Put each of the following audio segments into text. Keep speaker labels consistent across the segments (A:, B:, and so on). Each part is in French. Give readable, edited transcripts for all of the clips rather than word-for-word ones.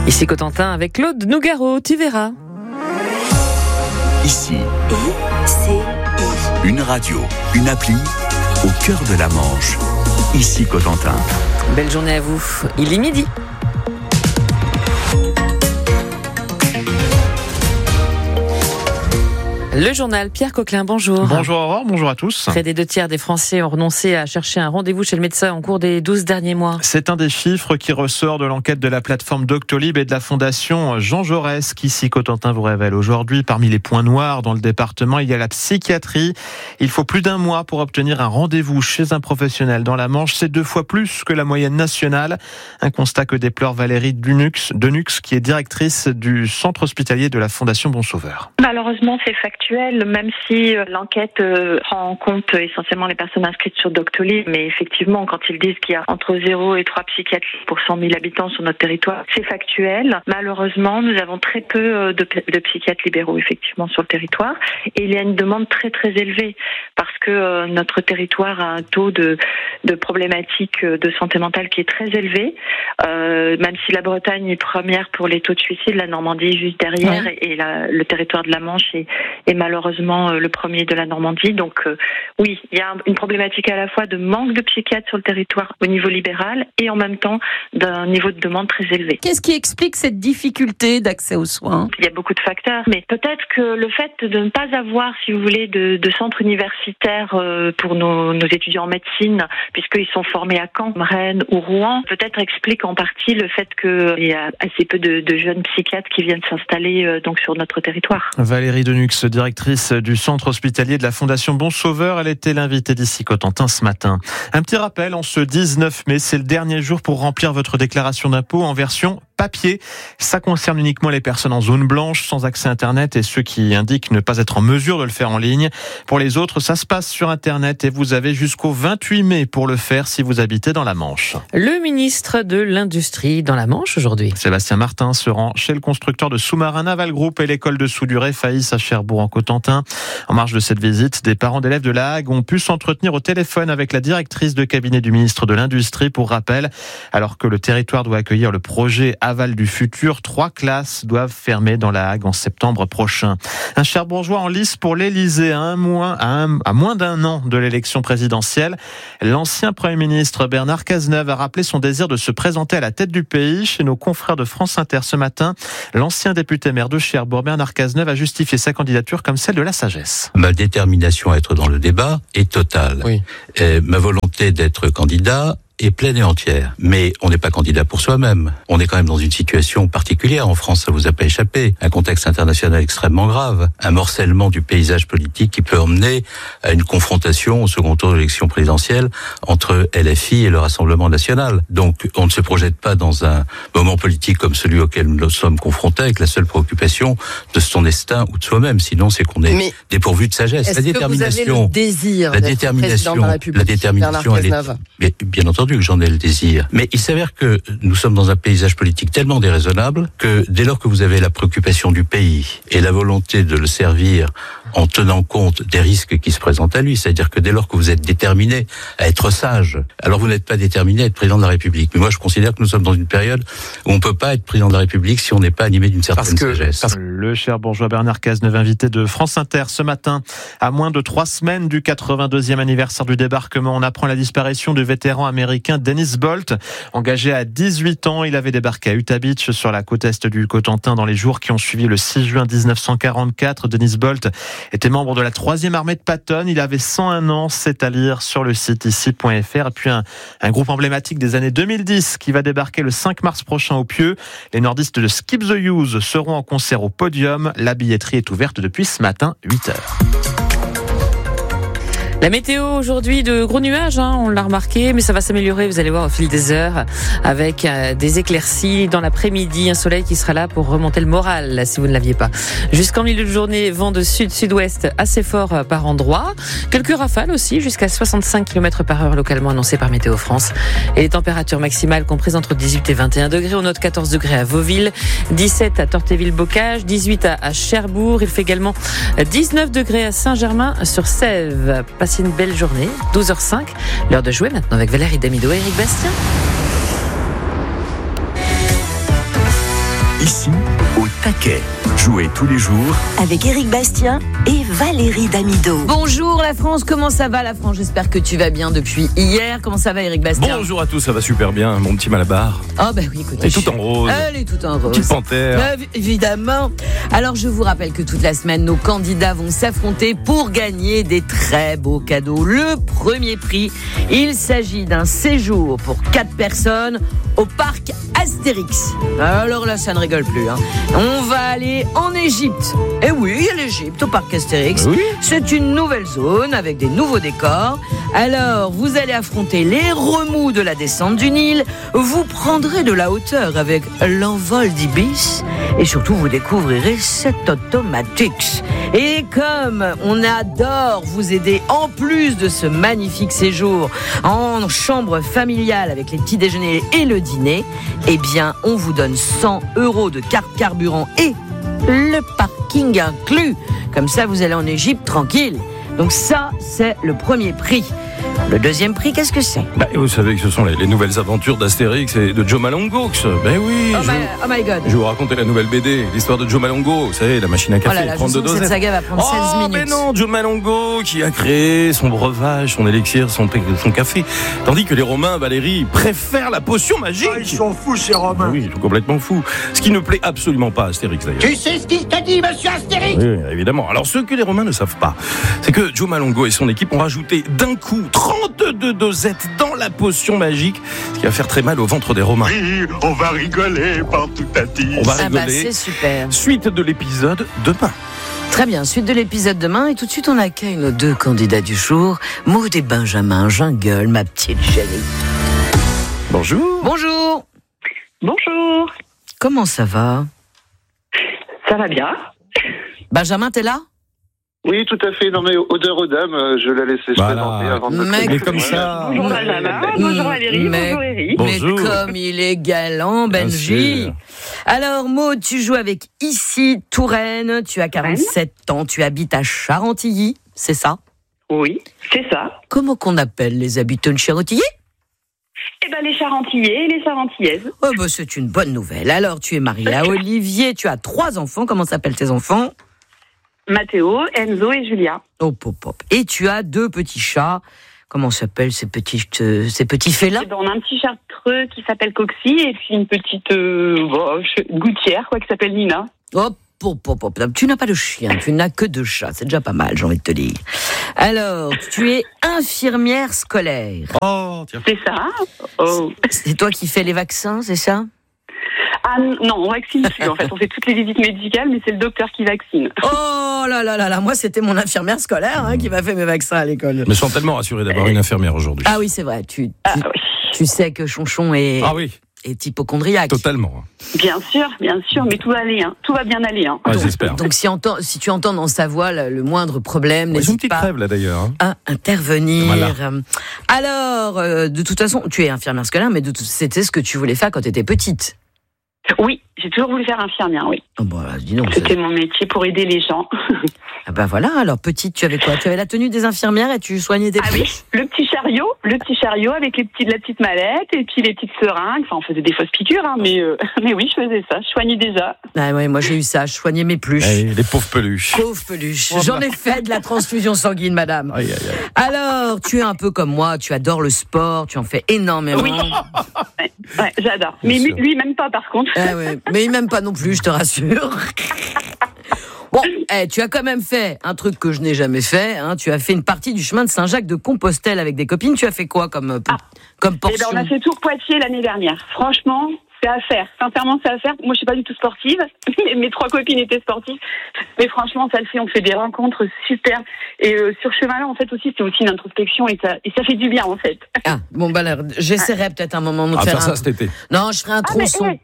A: Ici Cotentin avec Claude Nougaro, tu verras.
B: Ici, une radio, une appli au cœur de la Manche. Ici Cotentin.
A: Belle journée à vous, il est midi. Le journal, Pierre Coquelin, bonjour.
C: Bonjour Aurore, bonjour à tous.
A: Près des 2/3 des Français ont renoncé à chercher un rendez-vous chez le médecin au cours des 12 derniers mois.
C: C'est un des chiffres qui ressort de l'enquête de la plateforme Doctolib et de la fondation Jean Jaurès qui, Cotentin, vous révèle aujourd'hui. Parmi les points noirs dans le département, il y a la psychiatrie. Il faut plus d'un mois pour obtenir un rendez-vous chez un professionnel dans la Manche. C'est 2 fois plus que la moyenne nationale. Un constat que déplore Valérie Denux, qui est directrice du centre hospitalier de la fondation Bon Sauveur.
D: Malheureusement, c'est factuel, même si l'enquête prend en compte essentiellement les personnes inscrites sur Doctolib. Mais effectivement, quand ils disent qu'il y a entre 0 et 3 psychiatres pour 100 000 habitants sur notre territoire, c'est factuel. Malheureusement, nous avons très peu de psychiatres libéraux, effectivement, sur le territoire. Et il y a une demande très, très élevée parce que notre territoire a un taux de problématiques de santé mentale qui est très élevé. Même si la Bretagne est première pour les taux de suicide, la Normandie est juste derrière et le territoire de la Manche est malheureusement le premier de la Normandie. Donc oui, il y a une problématique à la fois de manque de psychiatres sur le territoire au niveau libéral et en même temps d'un niveau de demande très élevé.
E: Qu'est-ce qui explique cette difficulté d'accès aux soins ?
D: Il y a beaucoup de facteurs, mais peut-être que le fait de ne pas avoir, si vous voulez, de centre universitaire pour nos étudiants en médecine, puisqu'ils sont formés à Caen, Rennes ou Rouen, peut-être explique en partie le fait qu'il y a assez peu de jeunes psychiatres qui viennent s'installer donc sur notre territoire.
C: Valérie Denux, directrice du centre hospitalier de la Fondation Bon Sauveur, elle était l'invitée d'Ici Cotentin ce matin. Un petit rappel, en ce 19 mai, c'est le dernier jour pour remplir votre déclaration d'impôt en version papier. Ça concerne uniquement les personnes en zone blanche, sans accès Internet et ceux qui indiquent ne pas être en mesure de le faire en ligne. Pour les autres, ça se passe sur Internet et vous avez jusqu'au 28 mai pour le faire si vous habitez dans la Manche.
A: Le ministre de l'Industrie dans la Manche aujourd'hui.
C: Sébastien Martin se rend chez le constructeur de sous-marins Naval Group et l'école de soudure Faïs à Cherbourg en Cotentin. En marge de cette visite, des parents d'élèves de la Hague ont pu s'entretenir au téléphone avec la directrice de cabinet du ministre de l'Industrie. Pour rappel, alors que le territoire doit accueillir le projet Aval du futur, 3 classes doivent fermer dans la Hague en septembre prochain. Un Cherbourgeois en lice pour l'Élysée à moins d'un an de l'élection présidentielle. L'ancien Premier ministre Bernard Cazeneuve a rappelé son désir de se présenter à la tête du pays. Chez nos confrères de France Inter ce matin, l'ancien député maire de Cherbourg, Bernard Cazeneuve, a justifié sa candidature comme celle de la sagesse.
F: Ma détermination à être dans le débat est totale.
C: Oui.
F: Ma volonté d'être candidat est pleine et entière. Mais on n'est pas candidat pour soi-même. On est quand même dans une situation particulière en France, ça vous a pas échappé. Un contexte international extrêmement grave. Un morcellement du paysage politique qui peut emmener à une confrontation au second tour de l'élection présidentielle entre LFI et le Rassemblement national. Donc on ne se projette pas dans un moment politique comme celui auquel nous sommes confrontés avec la seule préoccupation de son destin ou de soi-même. Sinon c'est qu'on est dépourvu de sagesse.
E: Est-ce que vous avez le désir d'être président de la République,
F: la détermination, bien entendu que j'en ai le désir. Mais il s'avère que nous sommes dans un paysage politique tellement déraisonnable que dès lors que vous avez la préoccupation du pays et la volonté de le servir en tenant compte des risques qui se présentent à lui, c'est-à-dire que dès lors que vous êtes déterminé à être sage, alors vous n'êtes pas déterminé à être président de la République. Mais moi, je considère que nous sommes dans une période où on ne peut pas être président de la République si on n'est pas animé d'une certaine sagesse.
C: Le Cherbourgeois Bernard Cazeneuve, invité de France Inter ce matin, à moins de 3 semaines du 82e anniversaire du débarquement, on apprend la disparition du vétéran américain Dennis Bolt. Engagé à 18 ans, il avait débarqué à Utah Beach sur la côte est du Cotentin dans les jours qui ont suivi le 6 juin 1944. Dennis Bolt était membre de la 3e armée de Patton. Il avait 101 ans, c'est à lire sur le site ici.fr. Et puis un groupe emblématique des années 2010 qui va débarquer le 5 mars prochain au Pieux. Les nordistes de Skip the Use seront en concert au Podium. La billetterie est ouverte depuis ce matin, 8h.
A: La météo aujourd'hui, de gros nuages, on l'a remarqué, mais ça va s'améliorer, vous allez voir, au fil des heures, avec des éclaircies dans l'après-midi, un soleil qui sera là pour remonter le moral, si vous ne l'aviez pas. Jusqu'en milieu de journée, vent de sud-sud-ouest assez fort par endroits. Quelques rafales aussi, jusqu'à 65 km/h localement annoncées par Météo France. Et les températures maximales comprises entre 18 et 21 degrés. On note 14 degrés à Vauville, 17 à Tortéville-Bocage, 18 à Cherbourg. Il fait également 19 degrés à Saint-Germain-sur-Sèvre. Passez une belle journée, 12h05. L'heure de jouer maintenant avec Valérie Damido et Eric Bastien.
B: Ici, au taquet. Jouez tous les jours
G: avec Éric Bastien et Valérie Damido.
E: Bonjour la France, comment ça va la France? J'espère que tu vas bien depuis hier. Comment ça va Éric Bastien?
H: Bonjour à tous, ça va super bien, mon petit Malabar.
E: Oh bah oui, écoutez.
H: Elle est tout en rose.
E: Elle est tout en rose.
H: Petite panthère.
E: Évidemment. Alors je vous rappelle que toute la semaine, nos candidats vont s'affronter pour gagner des très beaux cadeaux. Le premier prix, il s'agit d'un séjour pour 4 personnes au parc Astérix. Alors là, ça ne rigole plus. On va aller en Égypte. Et oui, il y a l'Égypte au parc Astérix.
H: Oui.
E: C'est une nouvelle zone avec des nouveaux décors. Alors, vous allez affronter les remous de la descente du Nil. Vous prendrez de la hauteur avec l'envol d'Ibis. Et surtout, vous découvrirez cette automatique. Et comme on adore vous aider, en plus de ce magnifique séjour en chambre familiale avec les petits déjeuners et le dîner, eh bien, on vous donne 100 € de carte carburant et le parking inclus. Comme ça, vous allez en Égypte tranquille. Donc ça, c'est le premier prix. Le deuxième prix, qu'est-ce que c'est?
H: Vous savez que ce sont les nouvelles aventures d'Astérix et de Joe Malongo. Ben oui.
E: Oh my God.
H: Je vais vous raconter la nouvelle BD, l'histoire de Joe Malongo. Vous savez, la machine à café.
E: Oh là là, je sens que cette saga va prendre 16 minutes.
H: Mais non, Joe Malongo qui a créé son breuvage, son élixir, son café. Tandis que les Romains, Valérie, préfèrent la potion magique.
I: Ils sont fous, ces Romains.
H: Oui, ils sont complètement fous. Ce qui ne plaît absolument pas à Astérix, d'ailleurs.
I: Tu sais ce qu'il t'a dit, monsieur Astérix?
H: Oui, évidemment. Alors, ce que les Romains ne savent pas, c'est que Joe Malongo et son équipe ont rajouté d'un coup 32 dosettes dans la potion magique, ce qui va faire très mal au ventre des Romains.
I: Oui, on va rigoler par tout à dit.
H: On va rigoler.
E: C'est super.
H: Suite de l'épisode demain.
E: Très bien, suite de l'épisode demain. Et tout de suite, on accueille nos 2 candidats du jour, Maud et Benjamin. Jungle, ma petite chérie.
H: Bonjour.
E: Bonjour.
D: Bonjour.
E: Comment ça va?
D: Ça va bien?
E: Benjamin, t'es là?
J: Oui, tout à fait. Non, mais odeur aux dames, je la laissais se présenter avant de me
E: Mais
H: comme ça.
D: Bonjour Benjamin, bonjour Valérie, bonjour Eric.
E: Mais comme il est galant, Benji. Alors, Maud, tu joues avec Ici, Touraine. Tu as 47 ans. Tu habites à Charentilly, c'est ça?
D: Oui, c'est ça.
E: Comment qu'on appelle les habitants de Charentilly?
D: Eh ben, les Charentillais et les Charentillaises.
E: Oh, bah, c'est une bonne nouvelle. Alors, tu es mariée à Olivier. Tu as 3 enfants. Comment s'appellent tes enfants?
D: Mathéo, Enzo et Julia.
E: Oh, pop, pop. Et tu as 2 petits chats. Comment s'appellent ces petits félins?
D: On a un petit chartreux qui s'appelle Coxy et puis une petite gouttière qui s'appelle Nina.
E: Oh, pop, pop, pop. Tu n'as pas de chien, tu n'as que 2 chats. C'est déjà pas mal, j'ai envie de te dire. Alors, tu es infirmière scolaire.
H: Oh, tiens.
D: C'est ça. Oh.
E: C'est toi qui fais les vaccins, c'est ça?
D: Ah non, on vaccine plus en fait. On fait toutes les visites médicales, mais c'est le docteur qui vaccine.
E: Oh là là là là, moi c'était mon infirmière scolaire qui m'a fait mes vaccins à l'école.
H: Je me sens tellement rassuré d'avoir une infirmière aujourd'hui.
E: Ah oui, c'est vrai. Tu sais que Chonchon est hypocondriaque.
H: Totalement.
D: Bien sûr, mais tout va aller. Tout va bien aller.
H: J'espère.
E: Donc si tu entends dans sa voix le moindre problème, n'hésite
H: j'ai une petite
E: pas
H: crève là d'ailleurs.
E: à intervenir.
H: Voilà.
E: Alors, de toute façon, tu es infirmière scolaire, mais c'était ce que tu voulais faire quand tu étais petite.
D: Oui, j'ai toujours voulu faire infirmière, oui.
E: Oh bah, dis donc,
D: c'était mon métier pour aider les gens.
E: Ah bah voilà, alors petite, tu avais quoi? Tu avais la tenue des infirmières et tu soignais des
D: oui, le petit chariot avec la petite mallette et puis les petites seringues. Enfin, on faisait des fausses piqûres, mais oui, je faisais ça. Je soignais déjà.
E: Ah ouais, moi j'ai eu ça, je soignais mes peluches.
H: Les pauvres peluches.
E: Pauvres peluches. J'en ai fait de la transfusion sanguine, madame.
H: Aïe.
E: Alors, tu es un peu comme moi, tu adores le sport, tu en fais énormément.
D: Oui. Ouais, j'adore. Mais lui, même pas, par contre.
E: Ah ouais, mais il m'aime pas non plus, je te rassure. Bon, tu as quand même fait un truc que je n'ai jamais fait. Tu as fait une partie du chemin de Saint-Jacques-de-Compostelle avec des copines. Tu as fait quoi comme portion?
D: On a fait Tours-Poitiers l'année dernière. Franchement, c'est à faire. Sincèrement, c'est à faire. Moi, je suis pas du tout sportive. Mes 3 copines étaient sportives. Mais franchement, ça le fait. On fait des rencontres super. Et sur ce chemin-là, en fait, aussi, c'est aussi une introspection et ça fait du bien, en fait.
E: Ah, bon, bah là, j'essaierai peut-être un moment de faire
H: ça cet été.
E: Non, je ferai un tronçon.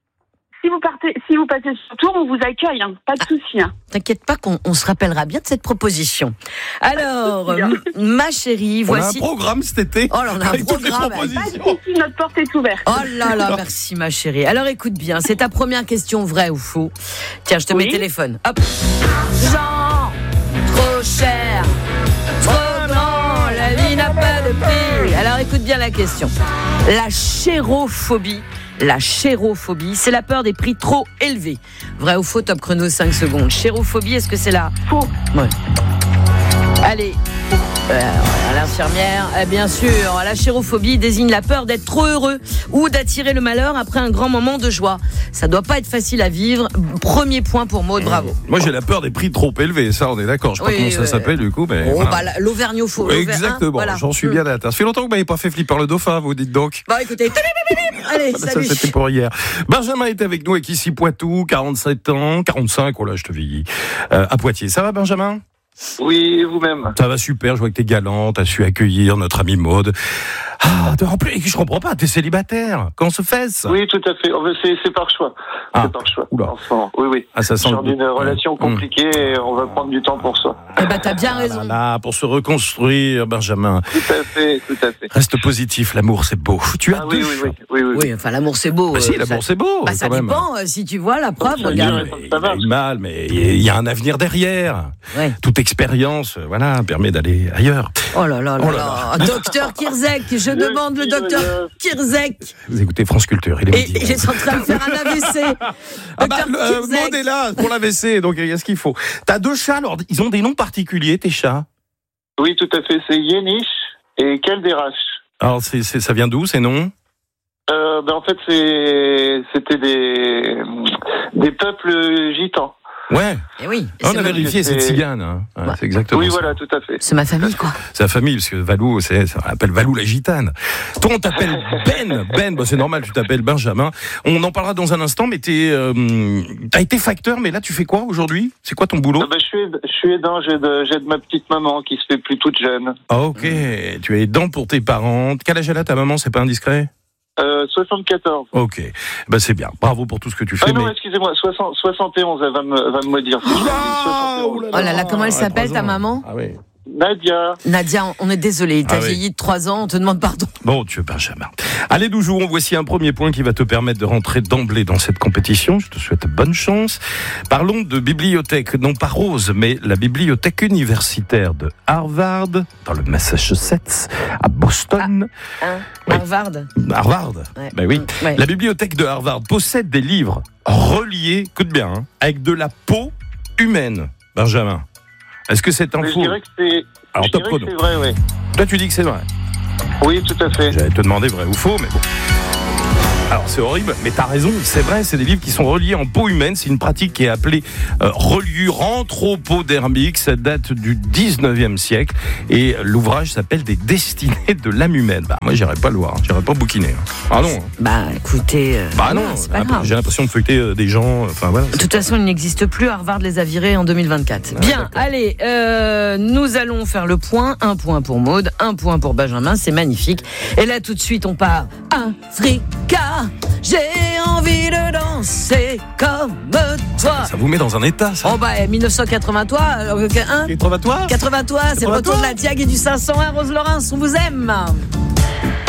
D: Si vous passez sur Tours, on vous accueille, pas de souci.
E: T'inquiète pas qu'on se rappellera bien de cette proposition. Alors, ma chérie, voici...
H: On a un programme cet été.
E: Oh là, on a un programme.
D: Notre porte est ouverte.
E: Oh là là, merci ma chérie. Alors écoute bien, c'est ta première question, vrai ou faux? Tiens, je te mets le téléphone. Hop. Argent, trop cher, trop grand, la vie n'a pas de prix. Alors écoute bien la question. La chérophobie la chérophobie. C'est la peur des prix trop élevés. Vrai ou faux, top chrono 5 secondes. Chérophobie, est-ce que c'est là?
D: Faux.
E: Ouais. Allez. L'infirmière, bien sûr, la chérophobie désigne la peur d'être trop heureux ou d'attirer le malheur après un grand moment de joie. Ça doit pas être facile à vivre. Premier point pour Maud, bravo.
H: Moi j'ai la peur des prix trop élevés, ça on est d'accord. Je sais pas comment ça s'appelle du coup, mais. Voilà.
E: L'auvergnophobie.
H: Exactement, voilà. J'en suis bien atteint. Ça fait longtemps que vous m'avez pas fait flipper le dauphin, vous dites donc.
E: Bon écoutez, allez, salut.
H: Ça c'était pour hier. Benjamin est avec nous, avec ici Poitou, 47 ans, 45, oh là je te vieillis. À Poitiers, ça va Benjamin?
J: Oui, et vous-même?
H: Ça va super, je vois que t'es galant, t'as su accueillir notre ami Maud. En plus, je comprends pas, t'es célibataire. Comment se fait-ce?
J: Oui, tout à fait. C'est par choix. C'est par choix.
H: Oula.
J: Enfin, oui.
H: Ça sent
J: genre d'une relation compliquée et on va prendre du temps pour soi.
E: Eh ben, t'as bien raison.
H: Là, pour se reconstruire, Benjamin.
J: Tout à fait.
H: Reste positif, l'amour c'est beau. Tu as deux chats.
J: Oui,
E: enfin, l'amour c'est beau.
H: Si, l'amour c'est beau.
E: Ça
H: quand
E: dépend, si tu vois la preuve, regarde.
H: Il y a mal, mais il y a un avenir derrière.
E: Ouais.
H: Toute expérience, permet d'aller ailleurs.
E: Oh là là. Docteur Kirzek, je demande le docteur Kirzek.
H: Vous écoutez France Culture, il est midi.
E: Et j'étais en train de faire un AVC.
H: Maud est là pour l'AVC, donc il y a ce qu'il faut. T'as deux chats, alors ils ont des noms particuliers, tes chats?
J: Oui, tout à fait. C'est Yéniche et Kelderash.
H: Alors ça vient d'où ces noms?
J: En fait, c'était des peuples gitans.
H: Ouais.
E: Et oui.
H: On a vérifié, c'est tzigane. C'est exactement ça.
J: Oui, voilà, tout à fait.
E: C'est ma famille, quoi.
H: C'est la famille, parce que Valou, ça appelle Valou la gitane. Toi, on t'appelle Ben. C'est normal, tu t'appelles Benjamin. On en parlera dans un instant, mais t'as été facteur, mais là, tu fais quoi aujourd'hui? C'est quoi ton boulot?
J: Je suis aidant, j'aide ma petite maman qui se fait plus toute jeune.
H: Ok, tu es aidant pour tes parents. Quel âge elle a ta maman, c'est pas indiscret?
J: 74.
H: Ok, c'est bien. Bravo pour tout ce que tu fais.
J: Non, excusez-moi, 71, elle va me dire.
E: Oh là là, comment elle s'appelle ta maman?
H: Ah oui.
J: Nadia,
E: on est désolé, t'as vieilli de 3 ans, on te demande pardon.
H: Bon Dieu, Benjamin. Allez, nous jouons. Voici un premier point qui va te permettre de rentrer d'emblée dans cette compétition. Je te souhaite bonne chance. Parlons de bibliothèque, non pas Rose, mais la bibliothèque universitaire de Harvard, dans le Massachusetts, à Boston.
E: Harvard.
H: Ouais. Ben oui. Ouais. La bibliothèque de Harvard possède des livres reliés, écoute bien, avec de la peau humaine. Benjamin. Est-ce que c'est info?
J: Je dirais que c'est vrai, oui.
H: Toi, tu dis que c'est vrai?
J: Oui, tout à fait.
H: J'allais te demander vrai ou faux, mais bon. Alors, c'est horrible, mais t'as raison, c'est vrai, c'est des livres qui sont reliés en peau humaine. C'est une pratique qui est appelée reliure anthropodermique. Ça date du 19e siècle. Et l'ouvrage s'appelle Des destinées de l'âme humaine. Moi, j'irais pas le voir, j'irais pas bouquiner. Ah non.
E: Écoutez.
H: Non,
E: c'est pas grave.
H: J'ai l'impression de feuilleter des gens. Voilà.
E: De toute façon, il n'existe plus. Harvard les a virés en 2024. Bien, allez, nous allons faire le point. 1 point pour Maud, 1 point pour Benjamin. C'est magnifique. Et là, tout de suite, on part. Africa. J'ai envie de danser comme toi.
H: Ça vous met dans un état, ça.
E: 1983.
H: 83,
E: c'est le retour de la Tiag et du 501. Rose Laurence, on vous aime.